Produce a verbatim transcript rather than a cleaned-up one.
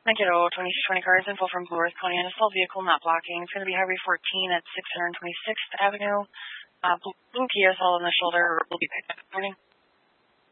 Negero, twenty-two twenty cars, info from Blue Earth County, an assault vehicle not blocking. It's going to be Highway fourteen at six hundred twenty-sixth Avenue. Uh, blue Kia assault on the shoulder will be picked up. Morning.